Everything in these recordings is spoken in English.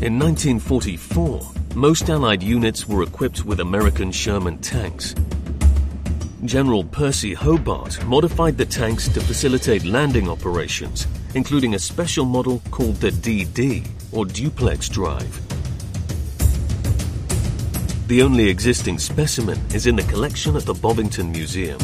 In 1944, most Allied units were equipped with American Sherman tanks. General Percy Hobart modified the tanks to facilitate landing operations, including a special model called the DD, or duplex drive. The only existing specimen is in the collection at the Bovington Museum.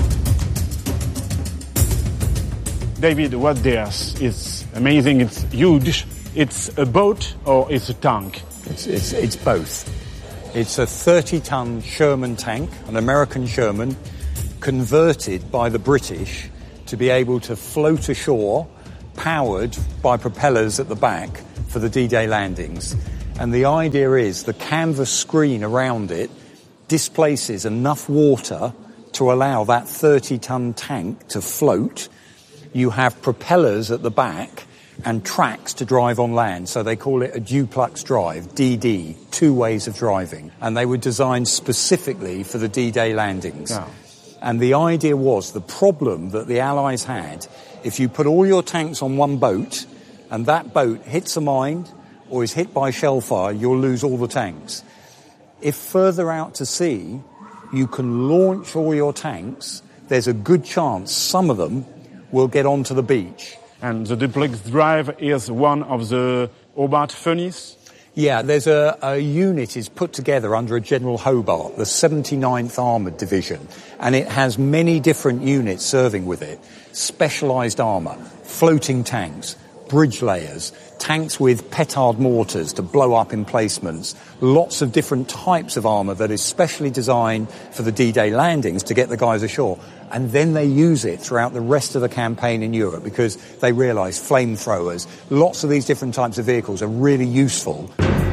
David, what this is amazing, it's huge. It's a boat or it's a tank? It's both. It's a 30-ton Sherman tank, an American Sherman, converted by the British to be able to float ashore, powered by propellers at the back for the D-Day landings. And the idea is the canvas screen around it displaces enough water to allow that 30-ton tank to float. You have propellers at the back and tracks to drive on land. So they call it a duplex drive, DD, two ways of driving. And they were designed specifically for the D-Day landings. Yeah. And the idea was the problem that the Allies had, if you put all your tanks on one boat and that boat hits a mine or is hit by shell fire, you'll lose all the tanks. If further out to sea, you can launch all your tanks, there's a good chance some of them will get onto the beach. And the duplex drive is one of the Hobart furnace? Yeah, there's a unit is put together under a General Hobart, the 79th Armoured Division, and it has many different units serving with it. Specialised armour, floating tanks, bridge layers, tanks with petard mortars to blow up emplacements, lots of different types of armour that is specially designed for the D-Day landings to get the guys ashore. And then they use it throughout the rest of the campaign in Europe because they realise flamethrowers, lots of these different types of vehicles are really useful.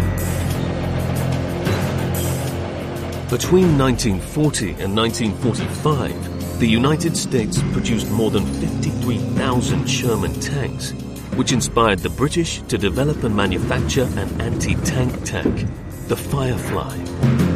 Between 1940 and 1945, the United States produced more than 53,000 Sherman tanks, which inspired the British to develop and manufacture an anti-tank tank, the Firefly.